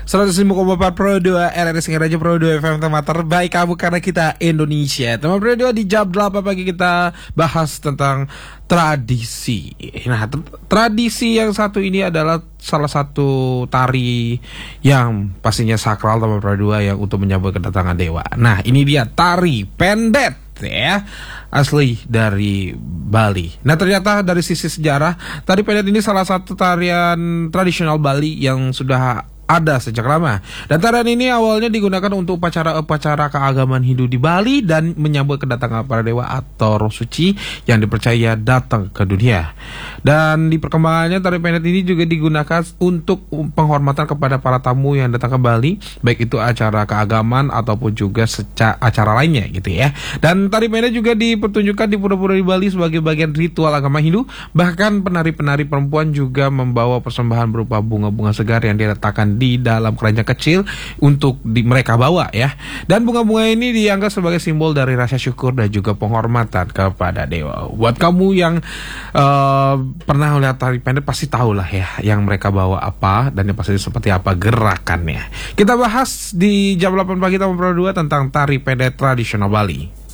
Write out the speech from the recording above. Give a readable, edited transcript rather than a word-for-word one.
105,4 Pro 2 RRI Singaraja Pro 2 FM, teman terbaik kamu karena kita Indonesia. Teman Pro 2, di jam 8 pagi kita bahas tentang tradisi. Nah, tradisi yang satu ini adalah salah satu tari yang pastinya sakral, teman Pro 2, yang untuk menyambut kedatangan dewa. Nah, ini dia tari pendet ya, asli dari Bali. Nah, ternyata dari sisi sejarah, tari pendet ini salah satu tarian tradisional Bali yang sudah ada sejak lama. Dan tarian ini awalnya digunakan untuk upacara-upacara keagamaan Hindu di Bali dan menyambut kedatangan para dewa atau roh suci yang dipercaya datang ke dunia. Dan di perkembangannya, tari pendet ini juga digunakan untuk penghormatan kepada para tamu yang datang ke Bali, baik itu acara keagamaan ataupun juga acara lainnya gitu ya. Dan tari pendet juga dipertunjukkan di pura-pura di Bali sebagai bagian ritual agama Hindu. Bahkan penari-penari perempuan juga membawa persembahan berupa bunga-bunga segar yang diletakkan di dalam keranjang kecil untuk mereka bawa ya. Dan bunga-bunga ini dianggap sebagai simbol dari rasa syukur dan juga penghormatan kepada dewa. Buat kamu yang pernah melihat tari pendet pasti tahu lah ya yang mereka bawa apa dan yang pasti seperti apa gerakannya. Kita bahas di jam 8 pagi tahun 2 tentang tari pendet tradisional Bali.